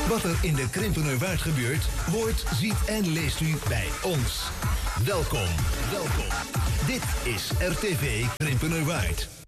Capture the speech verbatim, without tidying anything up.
Wat er in de Krimpenerwaard gebeurt, hoort, ziet en leest u bij ons. Welkom, welkom. Dit is R T V Krimpenerwaard.